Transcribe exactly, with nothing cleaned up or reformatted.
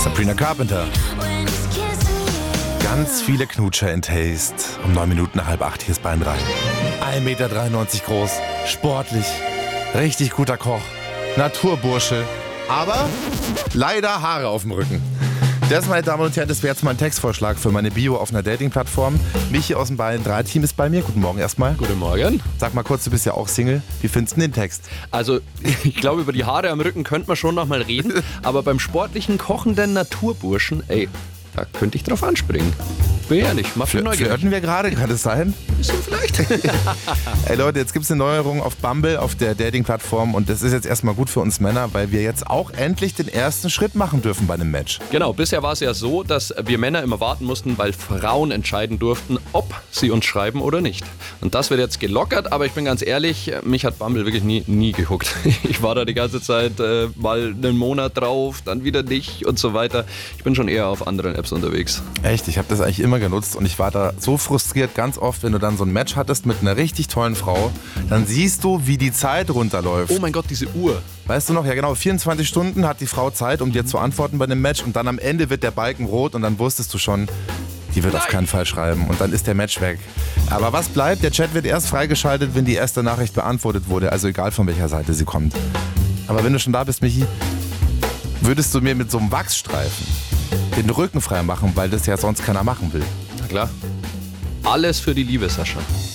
Sabrina Carpenter. Ganz viele Knutscher in Taste. Um neun Minuten nach halb acht, hier ist Bayern drei. ein Meter dreiundneunzig groß, sportlich, richtig guter Koch, Naturbursche, aber leider Haare auf dem Rücken. Das, meine Damen und Herren, das wäre jetzt mal ein Textvorschlag für meine Bio auf einer Dating-Plattform. Michi aus dem Bayern drei Team ist bei mir. Guten Morgen erstmal. Guten Morgen. Sag mal kurz, du bist ja auch Single. Wie findest du den Text? Also, ich glaube, über die Haare am Rücken könnte man schon noch mal reden. Aber beim sportlichen, kochenden Naturburschen, ey, da könnte ich drauf anspringen. Bin ehrlich, mach mich neugierig. Flirten wir gerade? Kann das sein? Bisschen vielleicht. Ey Leute, jetzt gibt es eine Neuerung auf Bumble, auf der Dating-Plattform. Und das ist jetzt erstmal gut für uns Männer, weil wir jetzt auch endlich den ersten Schritt machen dürfen bei einem Match. Genau, bisher war es ja so, dass wir Männer immer warten mussten, weil Frauen entscheiden durften, ob sie uns schreiben oder nicht. Und das wird jetzt gelockert, aber ich bin ganz ehrlich, mich hat Bumble wirklich nie, nie gehuckt. Ich war da die ganze Zeit äh, mal einen Monat drauf, dann wieder nicht und so weiter. Ich bin schon eher auf anderen Apps unterwegs. Echt, ich habe das eigentlich immer genutzt und ich war da so frustriert ganz oft, wenn du dann so ein Match hattest mit einer richtig tollen Frau, dann siehst du, wie die Zeit runterläuft. Oh mein Gott, diese Uhr. Weißt du noch, ja genau, vierundzwanzig Stunden hat die Frau Zeit, um dir zu antworten bei dem Match und dann am Ende wird der Balken rot und dann wusstest du schon, die wird Nein. auf keinen Fall schreiben und dann ist der Match weg. Aber was bleibt? Der Chat wird erst freigeschaltet, wenn die erste Nachricht beantwortet wurde, also egal von welcher Seite sie kommt. Aber wenn du schon da bist, Michi, würdest du mir mit so einem Wachsstreifen den Rücken frei machen, weil das ja sonst keiner machen will? Na klar. Alles für die Liebe, Sascha.